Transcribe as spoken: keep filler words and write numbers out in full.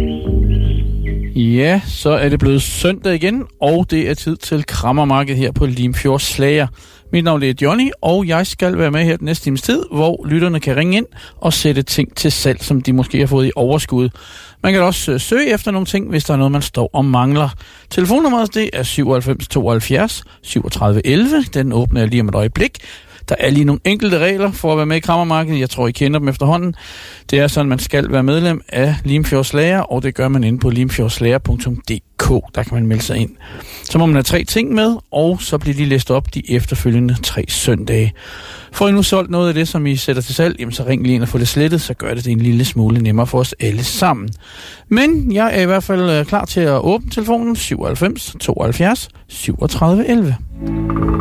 Ja, så er det blevet søndag igen, og det er tid til Kræmmermarked her på Limfjord Slager. Mit navn er Johnny, og jeg skal være med her den næste times tid, hvor lytterne kan ringe ind og sætte ting til salg, som de måske har fået i overskud. Man kan også søge efter nogle ting, hvis der er noget, man står og mangler. Telefonnummeret det er syvoghalvfems tooghalvfjerds syvogtredive elleve. Den åbner jeg lige om et øjeblik. Der er lige nogle enkelte regler for at være med i Kræmmermarkedet. Jeg tror, I kender dem efterhånden. Det er sådan, at man skal være medlem af Limfjord Slager, og det gør man inde på limfjordslager punktum d k. Der kan man melde sig ind. Så må man have tre ting med, og så bliver de læst op de efterfølgende tre søndage. Får I nu solgt noget af det, som I sætter til salg, jamen så ring lige ind og få det slettet, så gør det det en lille smule nemmere for os alle sammen. Men jeg er i hvert fald klar til at åbne telefonen syvoghalvfems tooghalvfjerds syvogtredive elleve.